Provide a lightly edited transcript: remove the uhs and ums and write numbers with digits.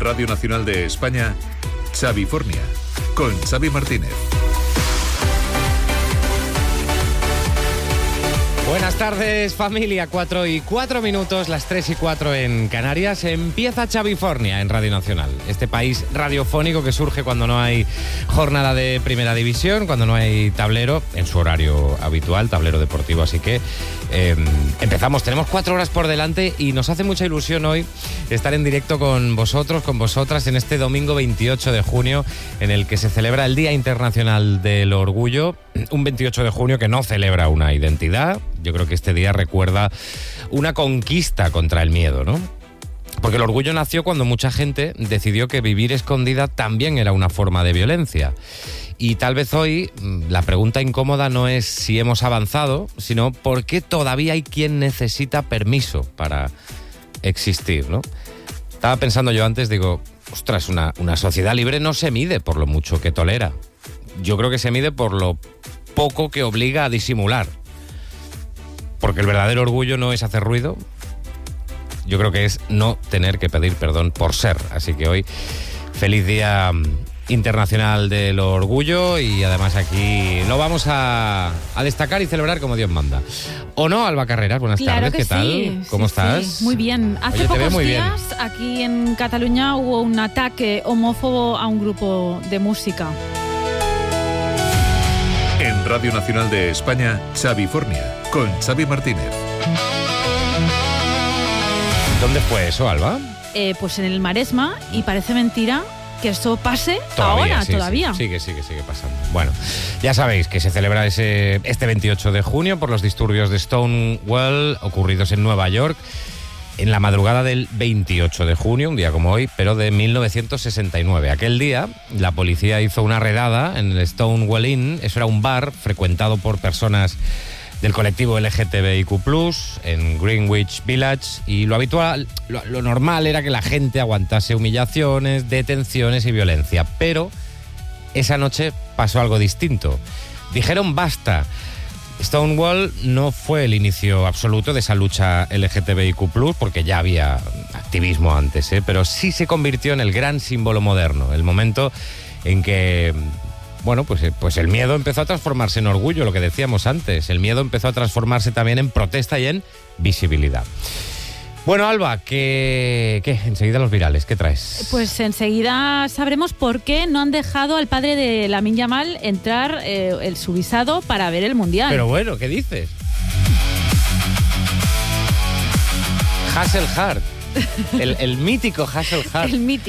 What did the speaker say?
Radio Nacional de España, Xavifornia, con Xavi Martínez. Buenas tardes, familia. 4:04, las 3:04 en Canarias. Empieza Xavifornia en Radio Nacional. Este país radiofónico que surge cuando no hay jornada de primera división, cuando no hay tablero en su horario habitual, tablero deportivo. Así que empezamos. Tenemos 4 horas por delante y nos hace mucha ilusión hoy estar en directo con vosotros, con vosotras, en este domingo 28 de junio, en el que se celebra el Día Internacional del Orgullo. Un 28 de junio que no celebra una identidad. Yo creo que este día recuerda una conquista contra el miedo, ¿no? Porque el orgullo nació cuando mucha gente decidió que vivir escondida también era una forma de violencia. Y tal vez hoy la pregunta incómoda no es si hemos avanzado, sino por qué todavía hay quien necesita permiso para existir, ¿no? Estaba pensando yo antes, digo, ostras, una sociedad libre no se mide por lo mucho que tolera. Yo creo que se mide por lo poco que obliga a disimular. Porque el verdadero orgullo no es hacer ruido. Yo creo que es no tener que pedir perdón por ser. Así que hoy, feliz Día Internacional del Orgullo, y además aquí lo vamos a destacar y celebrar como Dios manda. ¿O no, Alba Carreras? Buenas tardes, ¿qué tal? ¿Cómo estás? Sí, muy bien. Hace pocos días aquí en Cataluña hubo un ataque homófobo a un grupo de música. En Radio Nacional de España, Xavifornia, con Xavi Martínez. ¿Dónde fue eso, Alba? Pues en el Maresma, y parece mentira que esto pase todavía. Todavía. Sigue pasando. Bueno, ya sabéis que se celebra este 28 de junio por los disturbios de Stonewall ocurridos en Nueva York en la madrugada del 28 de junio, un día como hoy, pero de 1969. Aquel día, la policía hizo una redada en el Stonewall Inn. Eso era un bar frecuentado por personas del colectivo LGTBIQ+, en Greenwich Village, y lo habitual, lo normal era que la gente aguantase humillaciones, detenciones y violencia. Pero esa noche pasó algo distinto. Dijeron basta. Stonewall no fue el inicio absoluto de esa lucha LGTBIQ+, porque ya había activismo antes, pero sí se convirtió en el gran símbolo moderno, el momento en que, bueno, pues el miedo empezó a transformarse en orgullo, lo que decíamos antes. El miedo empezó a transformarse también en protesta y en visibilidad. Bueno, Alba, ¿qué? Enseguida los virales, ¿qué traes? Pues enseguida sabremos por qué no han dejado al padre de Lamine Yamal entrar su visado para ver el Mundial. Pero bueno, ¿qué dices? Hasselhard, el mítico Hasselhard. El mítico.